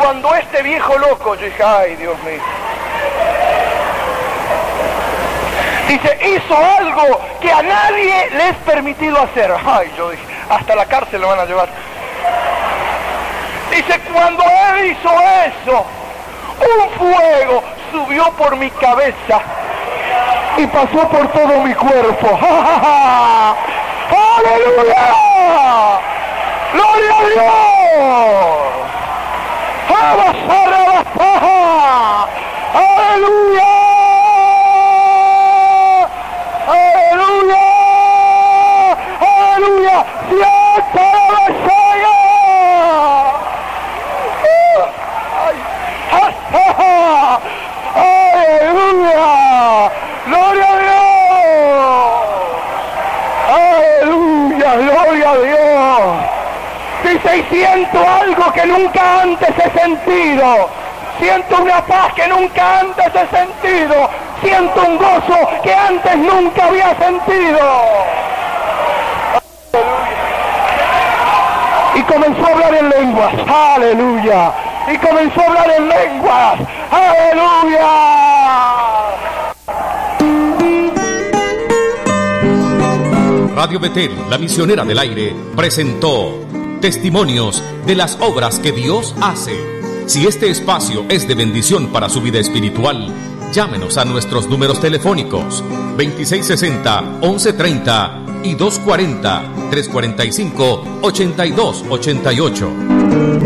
cuando este viejo loco, yo dije, ay, Dios mío. Dice, hizo algo que a nadie le es permitido hacer. Ay, yo dije, hasta la cárcel lo van a llevar. Dice, cuando él hizo eso, un fuego subió por mi cabeza y pasó por todo mi cuerpo. ¡Aleluya! ¡Gloria a Dios! ¡Aleluya! ¡Aleluya! ¡Aleluya! ¡Sienta la Mesaya! ¡Aleluya! ¡Gloria a Dios! ¡Aleluya! ¡Gloria a Dios! Dice, y siento algo que nunca antes he sentido. Siento una paz que nunca antes he sentido. Siento un gozo que antes nunca había sentido. ¡Aleluya! Y comenzó a hablar en lenguas. ¡Aleluya! Y comenzó a hablar en lenguas. ¡Aleluya! Radio Betel, la misionera del aire, presentó testimonios de las obras que Dios hace. Si este espacio es de bendición para su vida espiritual, llámenos a nuestros números telefónicos 2660-1130 y 240-345-8288.